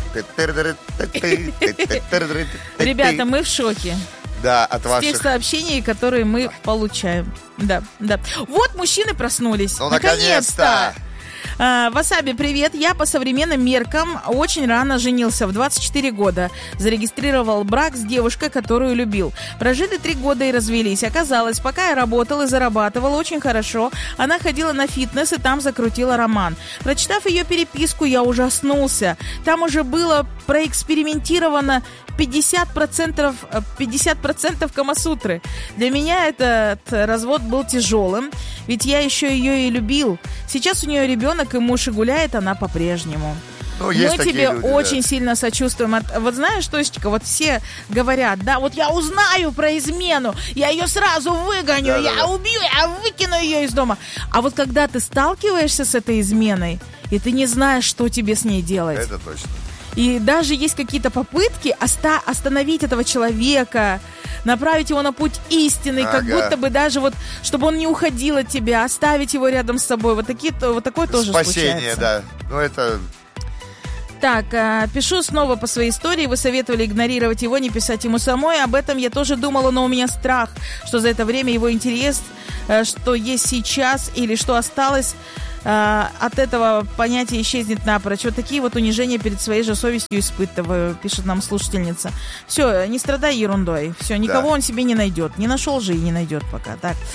Ребята, мы в шоке. Да, от ваших... тех сообщений, которые мы получаем. Да. Вот мужчины проснулись. Ну, наконец-то! Васаби, привет. Я по современным меркам очень рано женился, в 24 года. Зарегистрировал брак с девушкой, которую любил. Прожили 3 года и развелись. Оказалось, пока я работал и зарабатывал очень хорошо, она ходила на фитнес и там закрутила роман. Прочитав ее переписку, я ужаснулся. Там уже было проэкспериментировано 50% Камасутры. Для меня этот развод был тяжелым, ведь я еще ее и любил. Сейчас у нее ребенок, и муж и гуляет она по-прежнему. Мы тебе люди, очень сильно сочувствуем. Вот знаешь, Тосечка, вот все говорят, да, вот я узнаю про измену, я ее сразу выгоню, я убью, я выкину ее из дома. А вот когда ты сталкиваешься с этой изменой, и ты не знаешь, что тебе с ней делать. Это точно. И даже есть какие-то попытки остановить этого человека, направить его на путь истины, как будто бы даже вот, чтобы он не уходил от тебя, оставить его рядом с собой. Вот такое тоже спасение, случается. да. Ну, это... Так, пишу снова по своей истории. Вы советовали игнорировать его, не писать ему самой. Об этом я тоже думала, но у меня страх, что за это время его интерес, что есть сейчас или что осталось, от этого понятия исчезнет напрочь. Вот такие вот унижения перед своей же совестью испытываю, пишет нам слушательница. Все, не страдай ерундой. Все, никого он себе не найдет. Не нашел же и не найдет пока.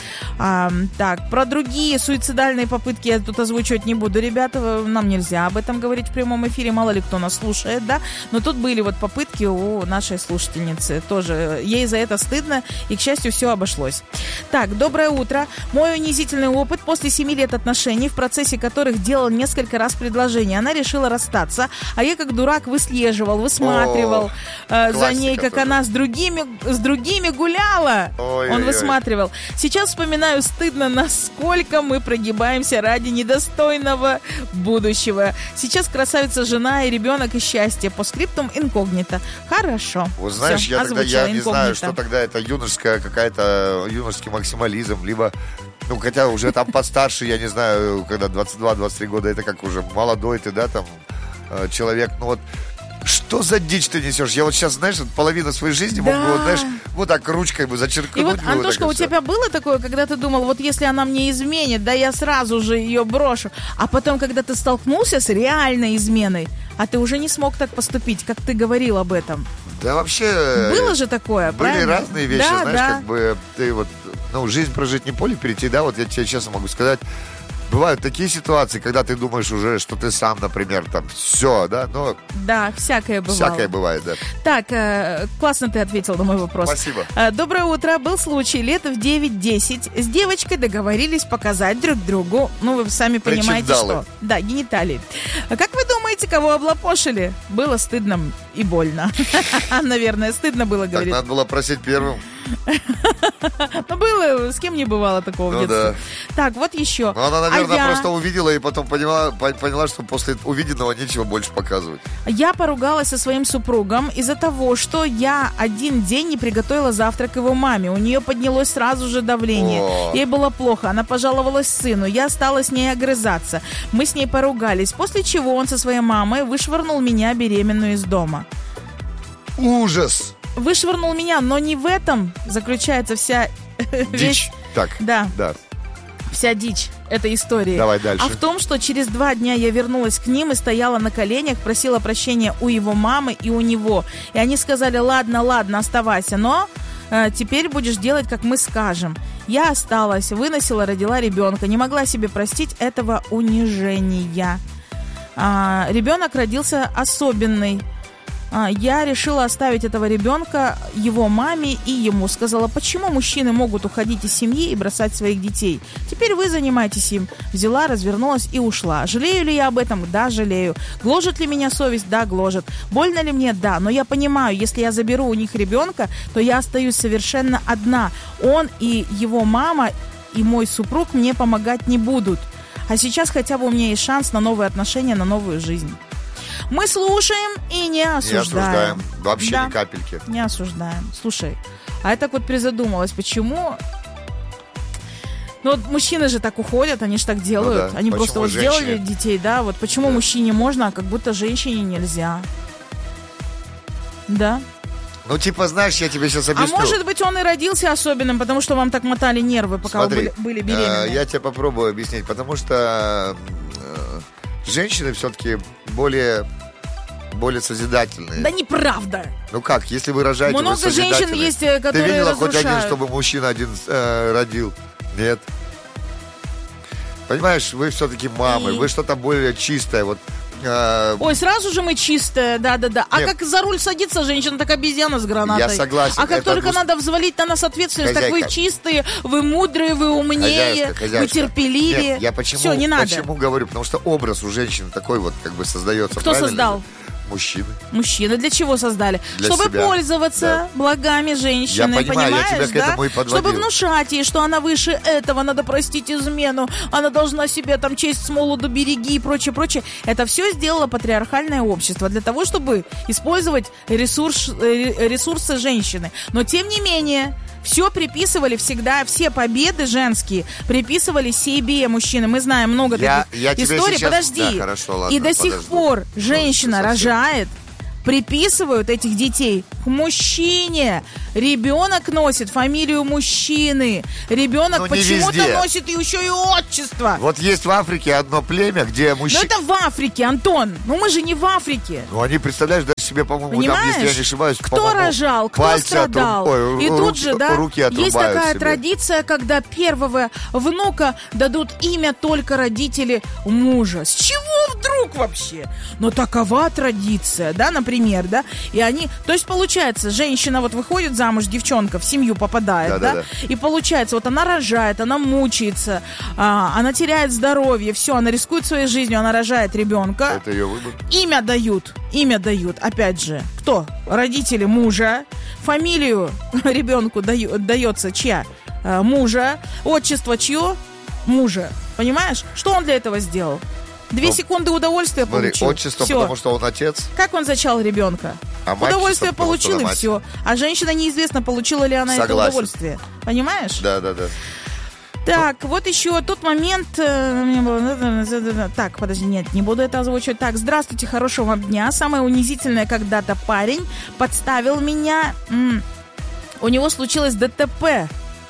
Так, про другие суицидальные попытки я тут озвучивать не буду. Ребята, нам нельзя об этом говорить в прямом эфире. Мало ли кто нас слушает, да? Но тут были вот попытки у нашей слушательницы. Тоже ей за это стыдно. И, к счастью, все обошлось. Так, доброе утро. Мой унизительный опыт после 7 лет отношений, в процессе которых делал несколько раз предложение. Она решила расстаться, а я как дурак высматривал за ней, как она с другими гуляла. Он высматривал. Сейчас вспоминаю стыдно, насколько мы прогибаемся ради недостойного будущего. Сейчас красавица жена и ребенок и счастье. По скриптум инкогнито. Хорошо. Вот знаешь, все, я не знаю, что тогда это юношеский максимализм, либо хотя уже там постарше, я не знаю, когда 22-23 года, это как уже молодой ты, да, там, человек, что за дичь ты несешь? Я вот сейчас, знаешь, половину своей жизни мог бы, знаешь, вот так ручкой бы зачеркнуть. И вот, Антошка, у тебя было такое, когда ты думал, вот если она мне изменит, да, я сразу же ее брошу, а потом, когда ты столкнулся с реальной изменой, а ты уже не смог так поступить, как ты говорил об этом? Да вообще... Было же такое, были правильно? Были разные вещи, как бы, ты вот, жизнь прожить не поле перейти, да, вот я тебе честно могу сказать, бывают такие ситуации, когда ты думаешь уже, что ты сам, например, там, все, да, но... Да, всякое бывало. Всякое бывает, да. Так, классно ты ответил на мой вопрос. Спасибо. Доброе утро. Был случай, лет в 9-10. С девочкой договорились показать друг другу, вы сами понимаете, что. Да, гениталии. Как вы думаете, кого облапошили? Было стыдно и больно. Наверное, стыдно было говорить. Так надо было просить первым. Было, с кем не бывало такого в детстве. Да. Так, вот еще. Она, наверное, просто увидела и потом поняла, что после увиденного нечего больше показывать. Я поругалась со своим супругом из-за того, что я один день не приготовила завтрак его маме. У нее поднялось сразу же давление. Ей было плохо, она пожаловалась сыну. Я стала с ней огрызаться. Мы с ней поругались, после чего он со своей мамой вышвырнул меня беременную из дома. Ужас! Вышвырнул меня, но не в этом заключается вся дичь. Так, да. Вся дичь этой истории. Давай дальше. А в том, что через 2 дня я вернулась к ним и стояла на коленях, просила прощения у его мамы и у него. И они сказали: ладно, оставайся, но теперь будешь делать, как мы скажем. Я осталась, выносила, родила ребенка, не могла себе простить этого унижения. Ребенок родился особенный. Я решила оставить этого ребенка его маме и ему. Сказала: почему мужчины могут уходить из семьи и бросать своих детей? Теперь вы занимаетесь им. Взяла, развернулась и ушла. Жалею ли я об этом? Да, жалею. Гложет ли меня совесть? Да, гложет. Больно ли мне? Да. Но я понимаю, если я заберу у них ребенка, то я остаюсь совершенно одна. Он и его мама и мой супруг мне помогать не будут. А сейчас хотя бы у меня есть шанс на новые отношения, на новую жизнь. Мы слушаем и не осуждаем. Вообще ни капельки. Не осуждаем. Слушай, а я так вот призадумалась, почему... мужчины же так уходят, они же так делают. Они почему просто сделали детей, да? Вот почему мужчине можно, а как будто женщине нельзя. Да. Ну, типа, знаешь, я тебе сейчас объясню. А может быть, он и родился особенным, потому что вам так мотали нервы, пока Смотри, вы были беременны. Я тебе попробую объяснить, потому что женщины все-таки более созидательные. Да неправда. Ну как, если вы рожаете, много вы созидательны. женщин есть, которые Ты видела разрушают. хоть один, чтобы мужчина один родил? Нет. Понимаешь, вы все-таки мамы, вы что-то более чистое, вот. Ой, сразу же мы чистые, да-да-да. А Нет. как за руль садится женщина, так обезьяна с гранатой. Я согласен. А как только надо взвалить на нас ответственность, так вы чистые, вы мудрые, вы умнее, вы терпеливее. Нет, я почему, Все, не надо. Почему говорю? Потому что образ у женщины такой вот как бы создается. Кто создал? Мужчины. Мужчины для чего создали? Для чтобы себя. благами благами женщины, я понимаю, понимаешь, я тебя к этому и подводил. Чтобы внушать ей, что она выше этого, надо простить измену, она должна себе там честь с молоду береги и прочее, прочее. Это все сделало патриархальное общество для того, чтобы использовать ресурсы женщины. Но тем не менее, все приписывали всегда, все победы женские приписывали себе, мужчины. Мы знаем много таких историй. Сейчас... Подожди. Да, хорошо, ладно, и до сих пор женщина рожает, приписывают этих детей к мужчине. Ребенок носит фамилию мужчины. Ребенок почему-то носит еще и отчество. Вот есть в Африке одно племя, где мужчины... Но это в Африке, Антон. Ну мы же не в Африке. Ну они, представляешь, даже себе, по-моему, там, если я не ошибаюсь, кто рожал, кто страдал. И тут же, да, есть такая себе традиция, когда первого внука дадут имя только родители мужа. С чего вдруг вообще? Но такова традиция, да, например, да. И они, то есть получается, женщина вот выходит замуж, девчонка в семью попадает, да. И получается, вот она рожает, она мучается, она теряет здоровье, все, она рискует своей жизнью, она рожает ребенка. Это ее выбор. Имя дают, опять же, кто? Родители мужа. Фамилию ребенку дается чья? Мужа. Отчество чье? Мужа. Понимаешь? Что он для этого сделал? 2 секунды удовольствия получил. Отчество, все. Потому что он отец. Как он зачал ребенка? Удовольствие получил, и все. А женщина неизвестно, получила ли она это удовольствие. Понимаешь? Да. Так, вот еще тот момент... Так, подожди, нет, не буду это озвучивать. Так, здравствуйте, хорошего вам дня. Самое унизительное, когда-то парень подставил меня. У него случилось ДТП.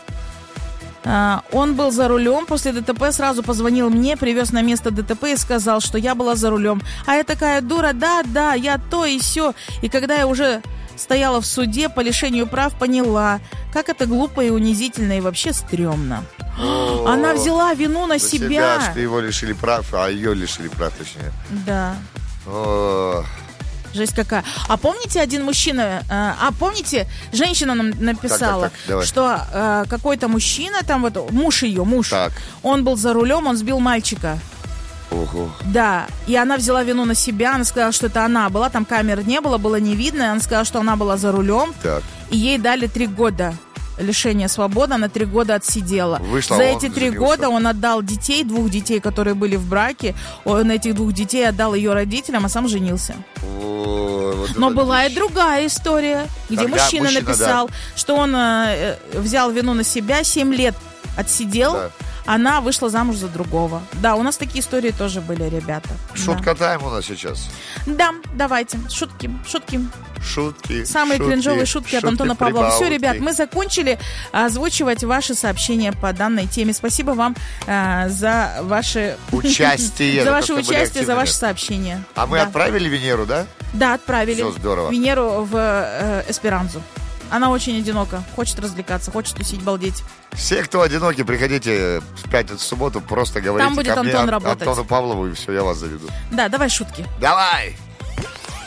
Он был за рулем, после ДТП сразу позвонил мне, привез на место ДТП и сказал, что я была за рулем. А я такая дура, да, я то и сё. И когда я уже стояла в суде по лишению прав, поняла, как это глупо и унизительно и вообще стрёмно. Она взяла вину на себя. Что его лишили прав, а ее лишили прав, точнее. Да. Жесть какая. А помните, один мужчина... помните, женщина нам написала, что какой-то мужчина, там вот муж, он был за рулем, он сбил мальчика. Ого. Да, и она взяла вину на себя, она сказала, что это она была, там камер не было, было не видно, она сказала, что она была за рулем, и ей дали 3 года лишения свободы, она 3 года отсидела. За эти 3 года он отдал детей, 2 детей, которые были в браке, он этих 2 детей отдал ее родителям, а сам женился. Но была и другая история, где мужчина написал, что он взял вину на себя, 7 лет отсидел, она вышла замуж за другого. Да, у нас такие истории тоже были, ребята. Шутка тайм у нас сейчас. Да, давайте, шутки. Самые шутки, кринжовые шутки от Антона Павлова. Все, ребят, мы закончили озвучивать ваши сообщения по данной теме. Спасибо вам за ваше участие. За ваше участие, за ваше сообщение. А мы отправили Венеру, да? Да, отправили. Все здорово. Венеру в Эсперанзу. Она очень одинока, хочет развлекаться, хочет тусить, балдеть. Все, кто одиноки, приходите в пятницу, в субботу, просто говорите там будет ко мне, Антон работать. Антону Павлову, и все, я вас заведу. Да, давай шутки. Давай!